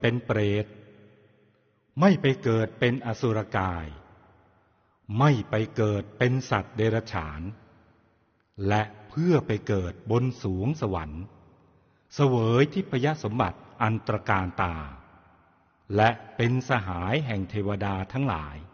เป็นเปรตไม่ไปเกิดเป็นอสุรกายไม่ไปเกิดเป็นสัตว์เดรัจฉานและเพื่อไปเกิดบนสวงสวรรค์เสวยทิพยสมบัติอันตรการตาและเป็นสหายแห่งเทวดาทั้งหลาย